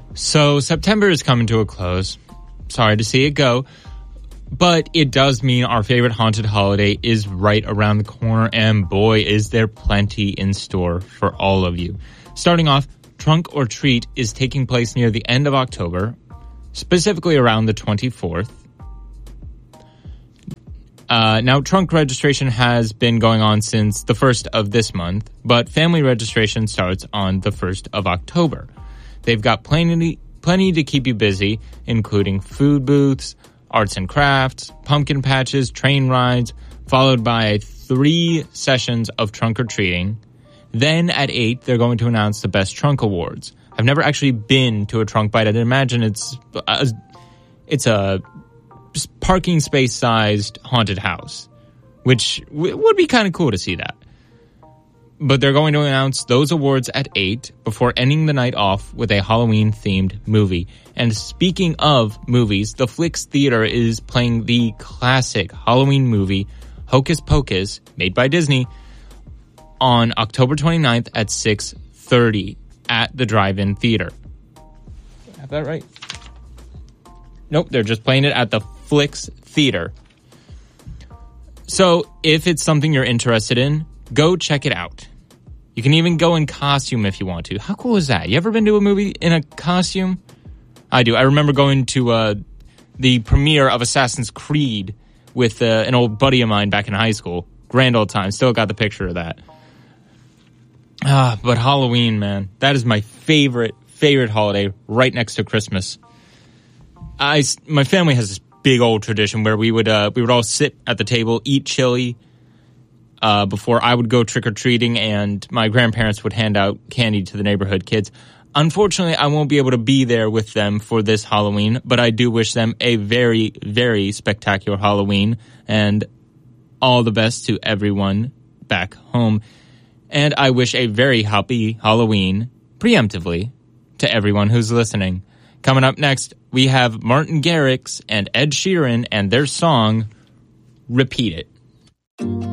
So September is coming to a close. Sorry to see it go. But it does mean our favorite haunted holiday is right around the corner, and boy, is there plenty in store for all of you. Starting off, Trunk or Treat is taking place near the end of October, specifically around the 24th. Now, trunk registration has been going on since the 1st of this month, but family registration starts on the 1st of October. They've got plenty to keep you busy, including food booths, arts and crafts, pumpkin patches, train rides, followed by 3 sessions of trunk-or-treating. Then at 8, they're going to announce the Best Trunk Awards. I've never actually been to a trunk bite. I'd imagine it's a parking space-sized haunted house, which would be kind of cool to see that. But they're going to announce those awards at 8 before ending the night off with a Halloween-themed movie. And speaking of movies, the Flicks Theater is playing the classic Halloween movie Hocus Pocus, made by Disney, on October 29th at 6:30 at the Drive-In Theater. Have that right? Nope, they're just playing it at the Flicks Theater. So if it's something you're interested in, go check it out. You can even go in costume if you want to. How cool is that? You ever been to a movie in a costume? I do. I remember going to the premiere of Assassin's Creed with an old buddy of mine back in high school. Grand old time. Still got the picture of that. But Halloween, man. That is my favorite holiday, right next to Christmas. My family has this big old tradition where we would all sit at the table, eat chili, before I would go trick-or-treating, and my grandparents would hand out candy to the neighborhood kids. Unfortunately, I won't be able to be there with them for this Halloween, but I do wish them a very, very spectacular Halloween, and all the best to everyone back home. And I wish a very happy Halloween, preemptively, to everyone who's listening. Coming up next, we have Martin Garrix and Ed Sheeran and their song, Repeat It.